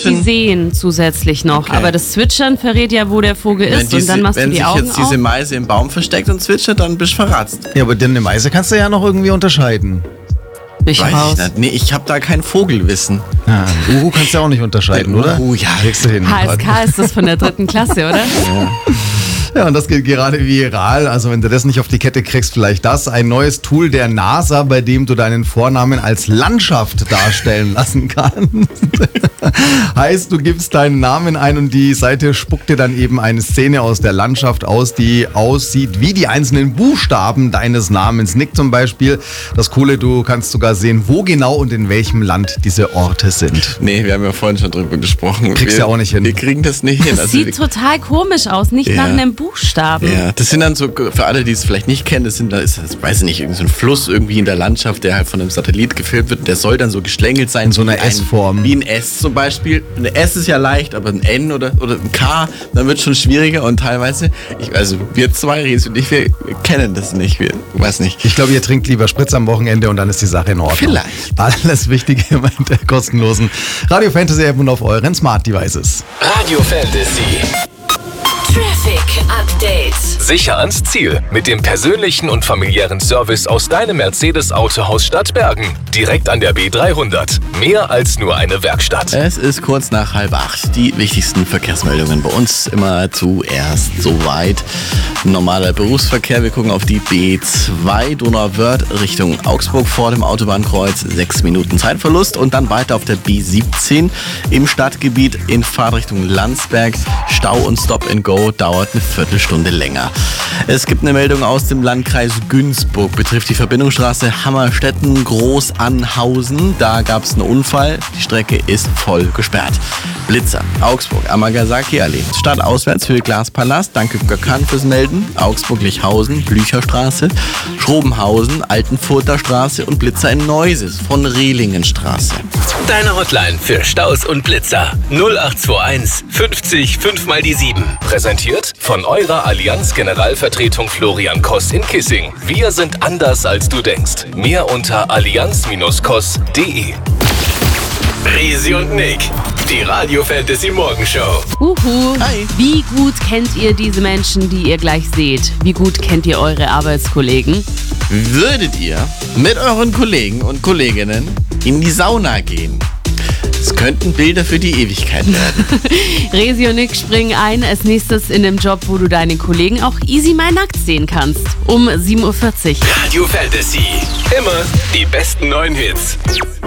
die sehen zusätzlich noch. Okay. Aber das Zwitschern verrät ja, wo der Vogel ist. Und dann machst du die Augen auf. Wenn sich jetzt diese Meise im Baum versteckt und zwitschert, dann bist du verratzt. Ja, aber eine Meise kannst du ja noch irgendwie unterscheiden. Bin ich Weiß raus. ich nicht. Nee, ich habe da kein Vogelwissen. Ja, Uhu kannst du ja auch nicht unterscheiden, oder? Ja. Kriegst du hin. HSK ist das von der 3. Klasse, oder? Ja, und das geht gerade viral. Also wenn du das nicht auf die Kette kriegst, vielleicht das. Ein neues Tool der NASA, bei dem du deinen Vornamen als Landschaft darstellen lassen kannst. Heißt, du gibst deinen Namen ein und die Seite spuckt dir dann eben eine Szene aus der Landschaft aus, die aussieht wie die einzelnen Buchstaben deines Namens. Nick zum Beispiel. Das Coole, du kannst sogar sehen, wo genau und in welchem Land diese Orte sind. Nee, wir haben ja vorhin schon drüber gesprochen. Kriegst du ja auch nicht hin. Wir kriegen das nicht hin. Das sieht total komisch aus, nicht nach einem Buchstaben. Ja, das sind dann so, für alle, die es vielleicht nicht kennen, das weiß ich nicht, irgend so ein Fluss irgendwie in der Landschaft, der halt von einem Satellit gefilmt wird. Der soll dann so geschlängelt sein. In so einer S-Form. Wie ein S zum Beispiel. Ein S ist ja leicht, aber ein N oder ein K, dann wird es schon schwieriger und teilweise, wir zwei, Ries und ich, wir kennen das nicht. Wir weiß nicht. Ich glaube, ihr trinkt lieber Spritz am Wochenende und dann ist die Sache in Ordnung. Vielleicht. Alles Wichtige immer in der kostenlosen Radio Fantasy App und auf euren Smart Devices. Radio Fantasy. Traffic Update. Sicher ans Ziel mit dem persönlichen und familiären Service aus deinem Mercedes-Autohaus Stadtbergen. Direkt an der B300. Mehr als nur eine Werkstatt. Es ist kurz nach 7:30. Die wichtigsten Verkehrsmeldungen bei uns immer zuerst soweit. Normaler Berufsverkehr. Wir gucken auf die B2 Donauwörth Richtung Augsburg vor dem Autobahnkreuz. 6 Minuten Zeitverlust und dann weiter auf der B17 im Stadtgebiet in Fahrtrichtung Landsberg. Stau und Stop and Go dauert eine Viertelstunde länger. Es gibt eine Meldung aus dem Landkreis Günzburg, betrifft die Verbindungsstraße Hammerstetten-Großanhausen. Da gab es einen Unfall, die Strecke ist voll gesperrt. Blitzer, Augsburg, Amagasaki-Allee, stadtauswärts für Glaspalast, danke Gökhan fürs Melden, Augsburg-Lichhausen, Blücherstraße, Schrobenhausen, Altenfurter Straße und Blitzer in Neuses von Rehlingenstraße. Deine Hotline für Staus und Blitzer. 0821 50 5 mal die 7. Präsentiert von eurer Allianz-Generalvertretung Florian Koss in Kissing. Wir sind anders als du denkst. Mehr unter allianz-koss.de. Risi und Nick, die Radio Fantasy Morgenshow. Uhu. Hi. Wie gut kennt ihr diese Menschen, die ihr gleich seht? Wie gut kennt ihr eure Arbeitskollegen? Würdet ihr mit euren Kollegen und Kolleginnen in die Sauna gehen? Es könnten Bilder für die Ewigkeit werden. Resi und Nick springen ein als nächstes in dem Job, wo du deine Kollegen auch easy mal nackt sehen kannst. Um 7:40 Uhr. Radio Fantasy. Immer die besten neuen Hits.